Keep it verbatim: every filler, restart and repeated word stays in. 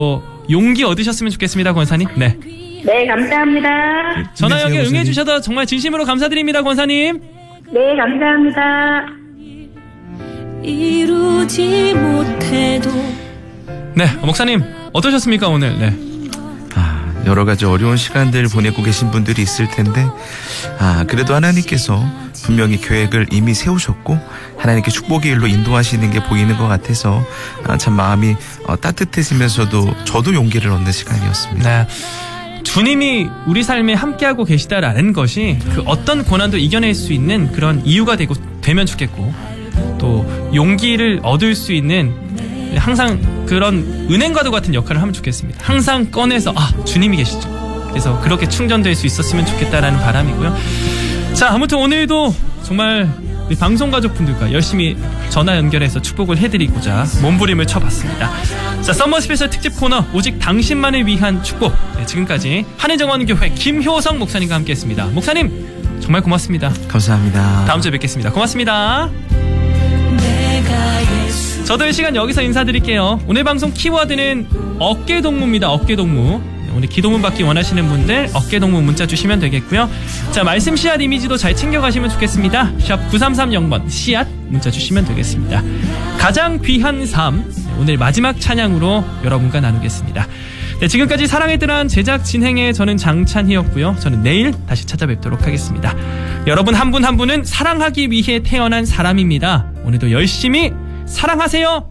어, 용기 얻으셨으면 좋겠습니다, 권사님. 네. 네, 감사합니다. 전화 연결 응해주셔서 정말 진심으로 감사드립니다, 권사님. 네, 감사합니다. 이루지 못해도. 네, 목사님 어떠셨습니까 오늘? 네. 아, 여러 가지 어려운 시간들 보내고 계신 분들이 있을 텐데, 아, 그래도 하나님께서 분명히 계획을 이미 세우셨고 하나님께 축복의 일로 인도하시는 게 보이는 것 같아서 아, 참 마음이 어, 따뜻해지면서도 저도 용기를 얻는 시간이었습니다. 네. 주님이 우리 삶에 함께하고 계시다라는 것이 그 어떤 고난도 이겨낼 수 있는 그런 이유가 되고 되면 좋겠고, 또 용기를 얻을 수 있는 항상 그런 은행과도 같은 역할을 하면 좋겠습니다. 항상 꺼내서 아, 주님이 계시죠. 그래서 그렇게 충전될 수 있었으면 좋겠다라는 바람이고요. 자, 아무튼 오늘도 정말 우리 방송가족분들과 열심히 전화 연결해서 축복을 해드리고자 몸부림을 쳐봤습니다. 자, 썸머 스페셜 특집 코너 오직 당신만을 위한 축복. 네, 지금까지 한인정원교회 김효성 목사님과 함께했습니다. 목사님 정말 고맙습니다. 감사합니다. 다음 주에 뵙겠습니다. 고맙습니다. 저도 이 시간 여기서 인사드릴게요. 오늘 방송 키워드는 어깨동무입니다. 어깨동무. 오늘 기도문 받기 원하시는 분들 어깨동무 문자 주시면 되겠고요. 자, 말씀 씨앗 이미지도 잘 챙겨가시면 좋겠습니다. 샵 구삼삼영 번 씨앗 문자 주시면 되겠습니다. 가장 귀한 삶, 오늘 마지막 찬양으로 여러분과 나누겠습니다. 네, 지금까지 사랑의 뜨란 제작 진행의 저는 장찬희였고요. 저는 내일 다시 찾아뵙도록 하겠습니다. 여러분 한 분 한 분은 사랑하기 위해 태어난 사람입니다. 오늘도 열심히 사랑하세요.